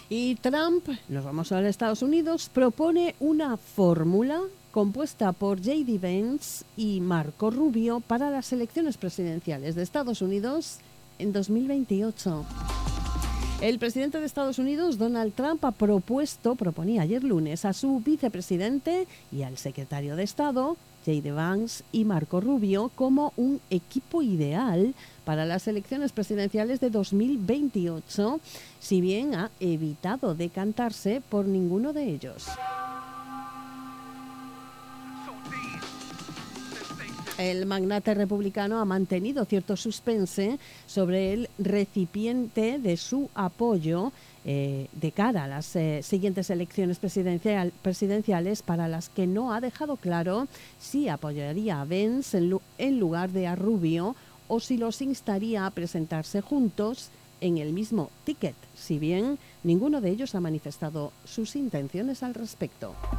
Y Trump, nos vamos a los Estados Unidos, propone una fórmula compuesta por J.D. Vance y Marco Rubio para las elecciones presidenciales de Estados Unidos en 2028. El presidente de Estados Unidos, Donald Trump, proponía ayer lunes a su vicepresidente y al secretario de Estado, J.D. Vance y Marco Rubio, como un equipo ideal para las elecciones presidenciales de 2028, si bien ha evitado decantarse por ninguno de ellos. El magnate republicano ha mantenido cierto suspense sobre el recipiente de su apoyo de cara a las siguientes elecciones presidenciales, para las que no ha dejado claro si apoyaría a Vance en lugar de a Rubio o si los instaría a presentarse juntos en el mismo ticket, si bien ninguno de ellos ha manifestado sus intenciones al respecto.